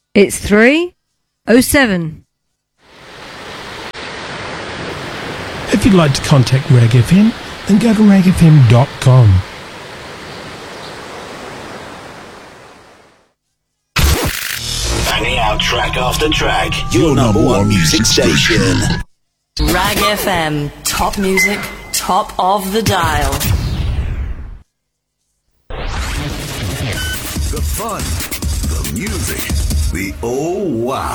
It's 307. If you'd like to contact Rag FM, then go to ragfm.com. Banging out track after track, your number one music station. Rag FM, top music, top of the dial. The fun, the music, the oh wow.